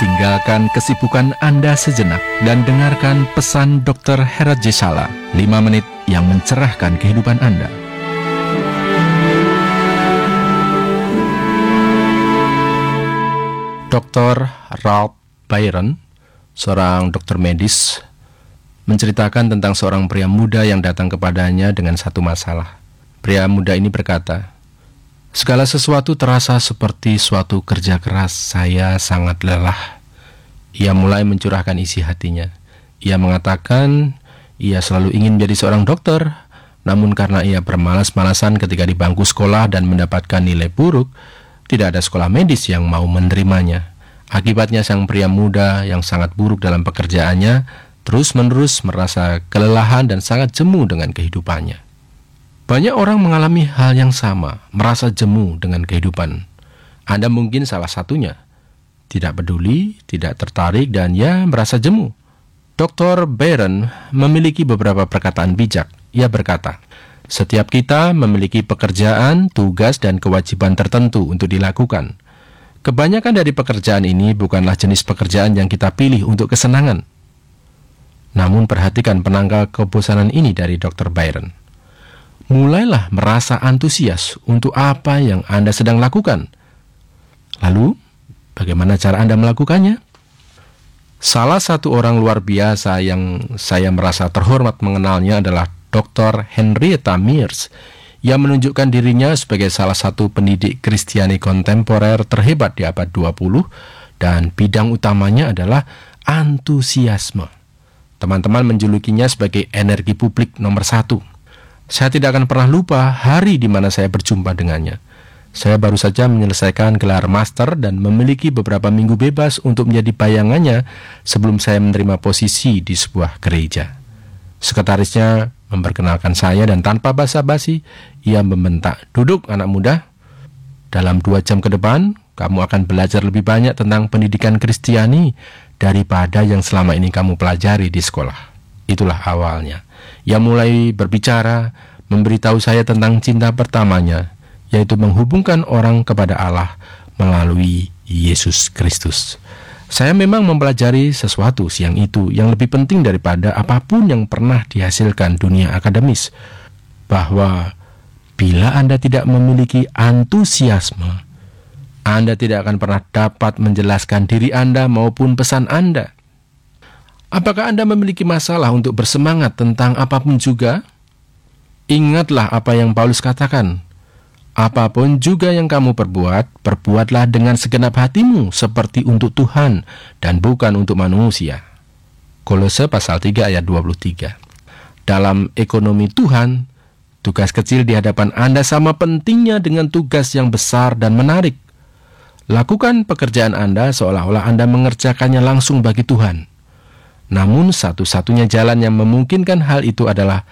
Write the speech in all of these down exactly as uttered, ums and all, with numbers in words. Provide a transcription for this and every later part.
Tinggalkan kesibukan Anda sejenak dan dengarkan pesan dokter Herat J. Sala, lima menit yang mencerahkan kehidupan Anda. dokter Ralph Byron, seorang dokter medis, menceritakan tentang seorang pria muda yang datang kepadanya dengan satu masalah. Pria muda ini berkata, "Segala sesuatu terasa seperti suatu kerja keras. Saya sangat lelah." Ia mulai mencurahkan isi hatinya. Ia mengatakan ia selalu ingin menjadi seorang dokter, namun karena ia bermalas-malasan ketika di bangku sekolah dan mendapatkan nilai buruk, tidak ada sekolah medis yang mau menerimanya. Akibatnya sang pria muda yang sangat buruk dalam pekerjaannya terus-menerus merasa kelelahan dan sangat jemu dengan kehidupannya. Banyak orang mengalami hal yang sama, merasa jemu dengan kehidupan. Anda mungkin salah satunya. Tidak peduli, tidak tertarik, dan ya merasa jemu. dokter Byron memiliki beberapa perkataan bijak. Ia berkata, "Setiap kita memiliki pekerjaan, tugas, dan kewajiban tertentu untuk dilakukan. Kebanyakan dari pekerjaan ini bukanlah jenis pekerjaan yang kita pilih untuk kesenangan." Namun perhatikan penangkal kebosanan ini dari dokter Byron. Mulailah merasa antusias untuk apa yang Anda sedang lakukan. Lalu, bagaimana cara Anda melakukannya? Salah satu orang luar biasa yang saya merasa terhormat mengenalnya adalah dokter Henrietta Mears, yang menunjukkan dirinya sebagai salah satu pendidik Kristiani kontemporer terhebat di abad dua puluh, dan bidang utamanya adalah antusiasme. Teman-teman menjulukinya sebagai energi publik nomor satu. Saya tidak akan pernah lupa hari di mana saya berjumpa dengannya. Saya baru saja menyelesaikan gelar master dan memiliki beberapa minggu bebas untuk menjadi bayangannya sebelum saya menerima posisi di sebuah gereja. Sekretarisnya memperkenalkan saya dan tanpa basa-basi, ia membentak, "Duduk anak muda. Dalam dua jam ke depan, kamu akan belajar lebih banyak tentang pendidikan Kristiani daripada yang selama ini kamu pelajari di sekolah." Itulah awalnya. Ia mulai berbicara, memberitahu saya tentang cinta pertamanya, yaitu menghubungkan orang kepada Allah melalui Yesus Kristus. Saya memang mempelajari sesuatu siang itu yang lebih penting daripada apapun yang pernah dihasilkan dunia akademis, bahwa bila Anda tidak memiliki antusiasme, Anda tidak akan pernah dapat menjelaskan diri Anda maupun pesan Anda. Apakah Anda memiliki masalah untuk bersemangat tentang apapun juga? Ingatlah apa yang Paulus katakan, "Apapun juga yang kamu perbuat, perbuatlah dengan segenap hatimu seperti untuk Tuhan dan bukan untuk manusia." Kolose pasal tiga ayat dua puluh tiga. Dalam ekonomi Tuhan, tugas kecil di hadapan Anda sama pentingnya dengan tugas yang besar dan menarik. Lakukan pekerjaan Anda seolah-olah Anda mengerjakannya langsung bagi Tuhan. Namun satu-satunya jalan yang memungkinkan hal itu adalah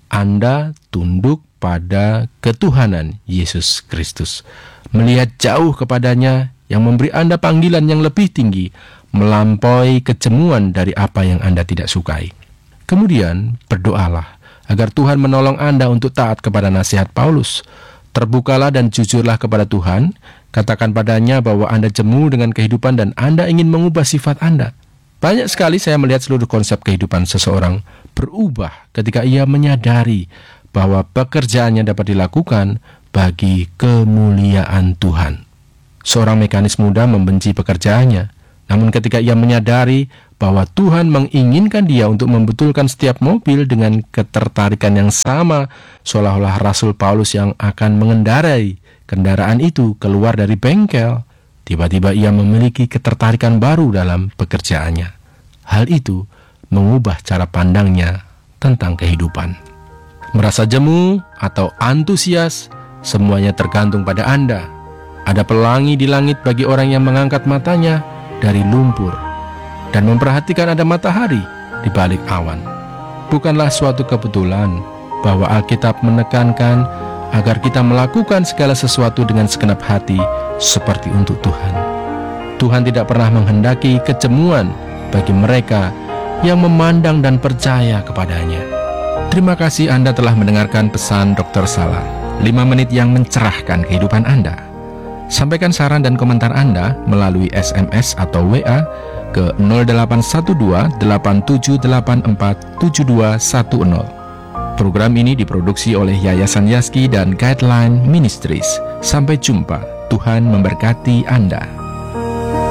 Anda tunduk pada ketuhanan Yesus Kristus, melihat jauh kepadanya yang memberi Anda panggilan yang lebih tinggi, melampaui kejemuan dari apa yang Anda tidak sukai. Kemudian berdoalah agar Tuhan menolong Anda untuk taat kepada nasihat Paulus. Terbukalah dan jujurlah kepada Tuhan, katakan padanya bahwa Anda jemu dengan kehidupan dan Anda ingin mengubah sifat Anda. Banyak sekali saya melihat seluruh konsep kehidupan seseorang berubah ketika ia menyadari bahwa pekerjaannya dapat dilakukan bagi kemuliaan Tuhan. Seorang mekanis muda membenci pekerjaannya, namun ketika ia menyadari bahwa Tuhan menginginkan dia untuk membetulkan setiap mobil dengan ketertarikan yang sama, seolah-olah Rasul Paulus yang akan mengendarai kendaraan itu keluar dari bengkel, tiba-tiba ia memiliki ketertarikan baru dalam pekerjaannya. Hal itu mengubah cara pandangnya tentang kehidupan. Merasa jemu atau antusias, semuanya tergantung pada Anda. Ada pelangi di langit bagi orang yang mengangkat matanya dari lumpur dan memperhatikan ada matahari di balik awan. Bukanlah suatu kebetulan bahwa Alkitab menekankan agar kita melakukan segala sesuatu dengan segenap hati seperti untuk Tuhan. Tuhan tidak pernah menghendaki kejemuan bagi mereka yang memandang dan percaya kepadanya. Terima kasih Anda telah mendengarkan pesan dokter Sala, lima menit yang mencerahkan kehidupan Anda. Sampaikan saran dan komentar Anda melalui S M S atau W A ke nol delapan satu dua delapan tujuh delapan empat tujuh dua satu nol. Program ini diproduksi oleh Yayasan Yazki dan Guideline Ministries. Sampai jumpa, Tuhan memberkati Anda.